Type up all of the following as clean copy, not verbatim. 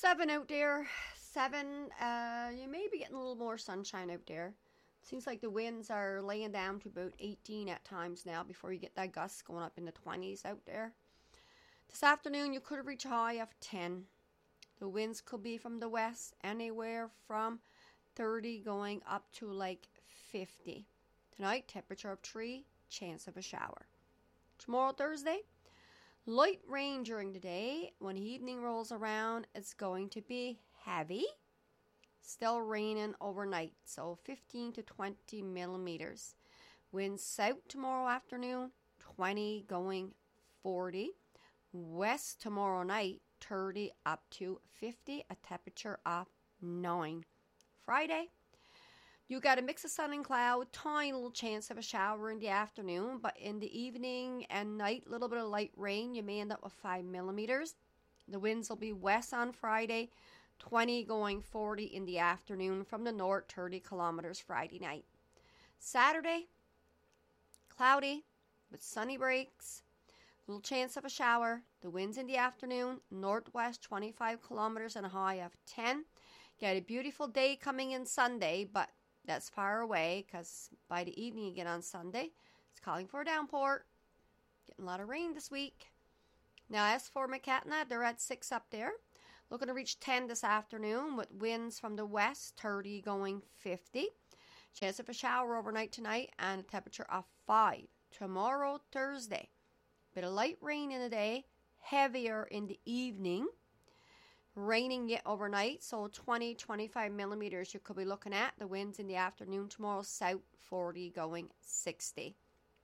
7 out there. 7. You may be getting a little more sunshine out there. Seems like the winds are laying down to about 18 at times now before you get that gust going up in the 20s out there. This afternoon you could reach a high of 10. The winds could be from the west, anywhere from 30 going up to like 50. Tonight, temperature of 3, chance of a shower. Tomorrow, Thursday, light rain during the day. When evening rolls around, it's going to be heavy. Still raining overnight, so 15 to 20 millimeters. Winds south tomorrow afternoon, 20 going 40. West tomorrow night, 30 up to 50, a temperature of 9. Friday, you got a mix of sun and cloud, tiny little chance of a shower in the afternoon, but in the evening and night, a little bit of light rain. You may end up with 5 millimeters. The winds will be west on Friday, 20 going 40 in the afternoon from the north, 30 kilometers Friday night. Saturday, cloudy with sunny breaks. Little chance of a shower. The winds in the afternoon, northwest 25 kilometers and a high of 10. Get a beautiful day coming in Sunday, but that's far away because by the evening again on Sunday, it's calling for a downpour. Getting a lot of rain this week. Now as for Macatna, they're at 6 up there. Looking to reach 10 this afternoon with winds from the west, 30 going 50. Chance of a shower overnight tonight and a temperature of 5. Tomorrow, Thursday. Bit of light rain in the day, heavier in the evening. Raining yet overnight, so 20-25 millimeters you could be looking at. The winds in the afternoon tomorrow, south 40 going 60.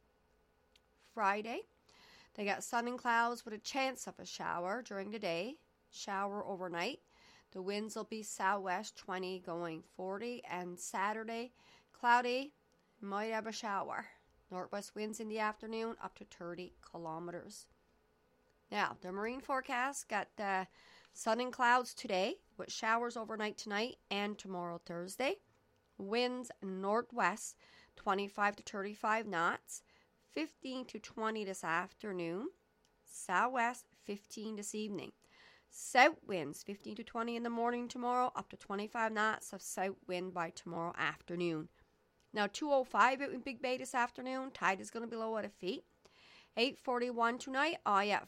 Friday, they got sun and clouds with a chance of a shower during the day. Shower overnight. The winds will be southwest 20 going 40. And Saturday, cloudy, might have a shower. Northwest winds in the afternoon up to 30 kilometers. Now, the marine forecast got sun and clouds today with showers overnight tonight and tomorrow, Thursday. Winds northwest 25 to 35 knots, 15 to 20 this afternoon. Southwest 15 this evening. South winds 15 to 20 in the morning tomorrow, up to 25 knots of south wind by tomorrow afternoon. Now 2:05 out in Big Bay this afternoon. Tide is going to be low at a feet. 8:41 tonight, eye at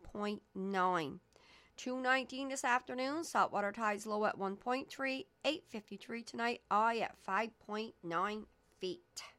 5.9. 2:19 this afternoon, saltwater tides low at 1.3. 8:53 tonight, eye at 5.9 feet.